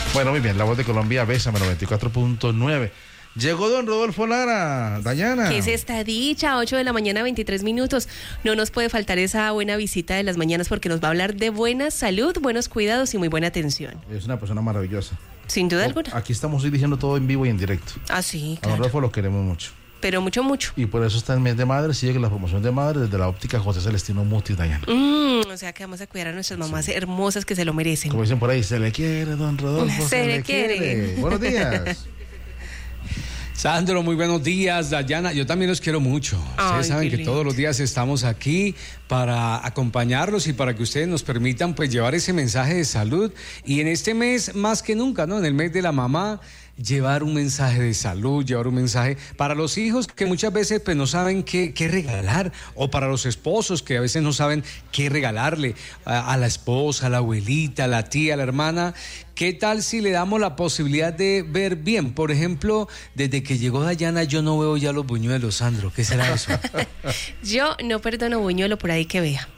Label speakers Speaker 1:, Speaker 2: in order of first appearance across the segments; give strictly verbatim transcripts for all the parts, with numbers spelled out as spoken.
Speaker 1: Bueno, muy bien, La Voz de Colombia, Bésame noventa y cuatro punto nueve. Llegó don Rodolfo Lara, Dayana.
Speaker 2: ¿Qué es esta dicha? ocho de la mañana, veintitrés minutos. No nos puede faltar esa buena visita de las mañanas porque nos va a hablar de buena salud, buenos cuidados y muy buena atención.
Speaker 1: Es una persona maravillosa.
Speaker 2: Sin duda alguna.
Speaker 1: Aquí estamos diciendo todo en vivo y en directo.
Speaker 2: Ah, sí,
Speaker 1: A
Speaker 2: claro.
Speaker 1: don Rodolfo lo queremos mucho.
Speaker 2: Pero mucho, mucho.
Speaker 1: Y por eso está el mes de madre, sigue la promoción de madre desde la óptica José Celestino Mutis, Dayana.
Speaker 2: Mm, o sea que vamos a cuidar a nuestras mamás sí. hermosas que se lo merecen.
Speaker 1: Como dicen por ahí, se le quiere, don Rodolfo, se, se le quiere. quiere. Buenos días.
Speaker 3: Sandro, muy buenos días, Dayana, yo también los quiero mucho. Ustedes Ay, saben que lindo. Todos los días estamos aquí para acompañarlos y para que ustedes nos permitan pues llevar ese mensaje de salud y en este mes más que nunca, ¿no? En el mes de la mamá, llevar un mensaje de salud, llevar un mensaje para los hijos que muchas veces pues no saben qué, qué regalar, o para los esposos que a veces no saben qué regalarle a, a la esposa, a la abuelita, a la tía, a la hermana. ¿Qué tal si le damos la posibilidad de ver bien? Por ejemplo, desde que llegó Dayana yo no veo ya los buñuelos, Sandro. ¿Qué será eso?
Speaker 2: Yo no perdono buñuelo por ahí que vea.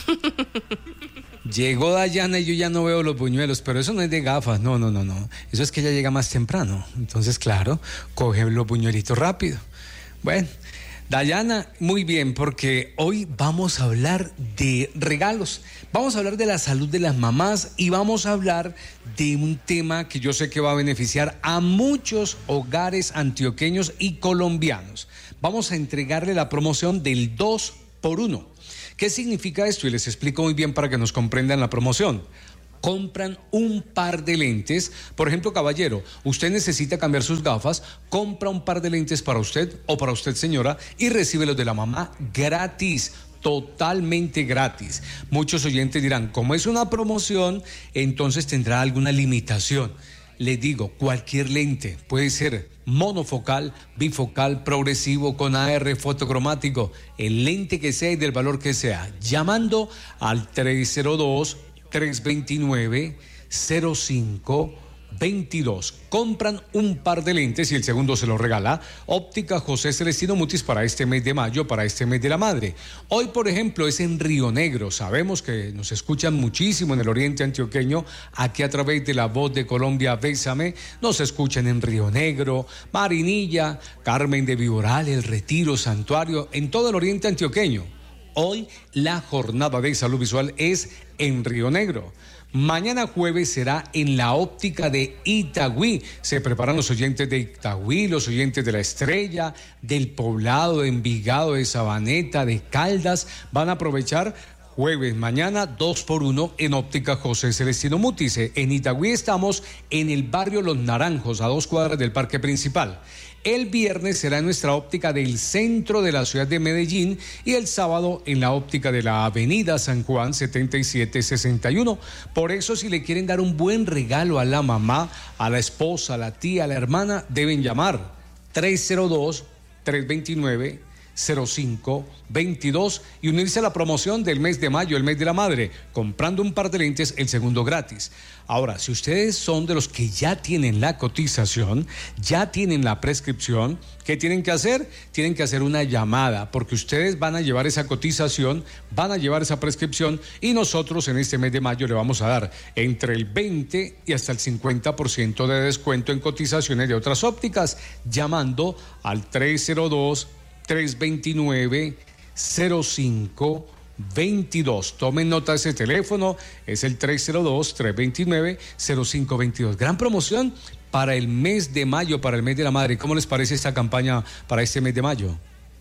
Speaker 3: Llegó Dayana y yo ya no veo los buñuelos, pero eso no es de gafas, no, no, no, no. Eso es que ella llega más temprano. Entonces, claro, coge los buñuelitos rápido. Bueno, Dayana, muy bien, porque hoy vamos a hablar de regalos. Vamos a hablar de la salud de las mamás y vamos a hablar de un tema que yo sé que va a beneficiar a muchos hogares antioqueños y colombianos. Vamos a entregarle la promoción del dos por uno. ¿Qué significa esto? Y les explico muy bien para que nos comprendan la promoción. Compran un par de lentes, por ejemplo, caballero, usted necesita cambiar sus gafas, compra un par de lentes para usted o para usted, señora, y recibe los de la mamá gratis, totalmente gratis. Muchos oyentes dirán, como es una promoción, entonces tendrá alguna limitación. Les digo, cualquier lente, puede ser monofocal, bifocal, progresivo, con A R, fotocromático, el lente que sea y del valor que sea, llamando al tres cero dos, tres dos nueve, cero cinco dos dos. Compran un par de lentes y el segundo se lo regala Óptica José Celestino Mutis para este mes de mayo, para este mes de la madre. Hoy, por ejemplo, es en Río Negro. Sabemos que nos escuchan muchísimo en el oriente antioqueño, aquí a través de La Voz de Colombia, Bésame. Nos escuchan en Río Negro, Marinilla, Carmen de Viboral, El Retiro, Santuario, en todo el oriente antioqueño. Hoy la jornada de salud visual es en Río Negro. Mañana jueves será en la óptica de Itagüí. Se preparan los oyentes de Itagüí, los oyentes de La Estrella, del Poblado, de Envigado, de Sabaneta, de Caldas. Van a aprovechar jueves, mañana, dos por uno en óptica José Celestino Mutis. En Itagüí estamos en el barrio Los Naranjos, a dos cuadras del parque principal. El viernes será en nuestra óptica del centro de la ciudad de Medellín y el sábado en la óptica de la avenida San Juan setenta y siete sesenta y uno. Por eso, si le quieren dar un buen regalo a la mamá, a la esposa, a la tía, a la hermana, deben llamar tres cero dos, tres dos nueve, cero cinco dos dos y unirse a la promoción del mes de mayo, el mes de la madre, comprando un par de lentes, el segundo gratis. Ahora, si ustedes son de los que ya tienen la cotización, ya tienen la prescripción, ¿qué tienen que hacer? Tienen que hacer una llamada, porque ustedes van a llevar esa cotización, van a llevar esa prescripción y nosotros en este mes de mayo le vamos a dar entre el veinte y hasta el cincuenta por ciento de descuento en cotizaciones de otras ópticas, llamando al tres cero dos, tres dos nueve, cero cinco veintidós. Tomen nota de ese teléfono, es el tres cero dos, tres dos nueve, cero cinco veintidós. Gran promoción para el mes de mayo, para el mes de la madre. ¿Cómo les parece esta campaña para este mes de mayo?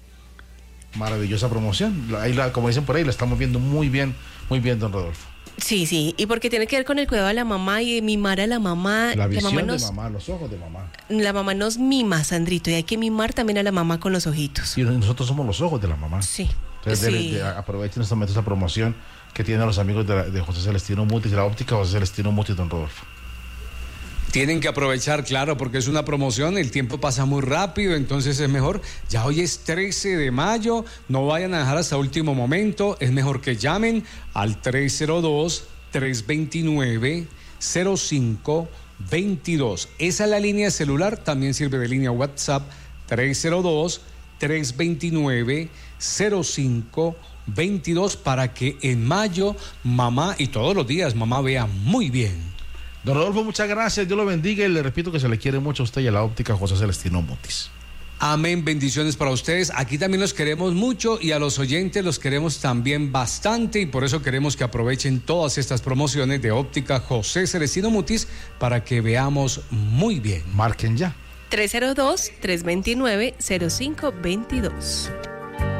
Speaker 1: Maravillosa promoción. Ahí la, como dicen por ahí, la estamos viendo muy bien, muy bien, don Rodolfo.
Speaker 2: Sí, sí, y porque tiene que ver con el cuidado de la mamá y de mimar a la mamá.
Speaker 1: La visión
Speaker 2: la mamá nos,
Speaker 1: de mamá, los ojos de mamá.
Speaker 2: La mamá nos mima, Sandrito, y hay que mimar también a la mamá con los ojitos.
Speaker 1: Y nosotros somos los ojos de la mamá.
Speaker 2: Sí.
Speaker 1: Entonces,
Speaker 2: sí.
Speaker 1: de, de, aprovechen en este momento esa promoción que tienen los amigos de, la, de José Celestino Mutis, de la óptica José Celestino Mutis, don Rodolfo.
Speaker 3: Tienen que aprovechar, claro, porque es una promoción, el tiempo pasa muy rápido, entonces es mejor. Ya hoy es trece de mayo, no vayan a dejar hasta último momento, es mejor que llamen al tres cero dos, tres dos nueve, cero cinco veintidós. Esa es la línea celular, también sirve de línea WhatsApp, tres cero dos, tres dos nueve, cero cinco veintidós, para que en mayo mamá, y todos los días mamá, vea muy bien.
Speaker 1: Don Rodolfo, muchas gracias, Dios lo bendiga y le repito que se le quiere mucho a usted y a la óptica José Celestino Mutis.
Speaker 3: Amén, bendiciones para ustedes. Aquí también los queremos mucho y a los oyentes los queremos también bastante y por eso queremos que aprovechen todas estas promociones de óptica José Celestino Mutis para que veamos muy bien.
Speaker 1: Marquen ya.
Speaker 2: tres cero dos, tres dos nueve, cero cinco dos dos.